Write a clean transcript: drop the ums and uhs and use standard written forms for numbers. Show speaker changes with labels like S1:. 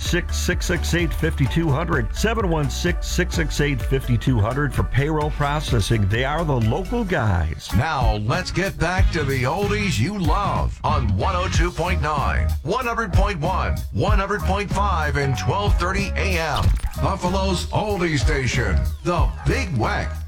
S1: 716-668-5200. 716-668-5200 for payroll processing. They are the local guys.
S2: Now, let's get back to the oldies you love on 102.9, 100.1, 100.5, and 1230 AM. Buffalo's oldie station, The Big Weck.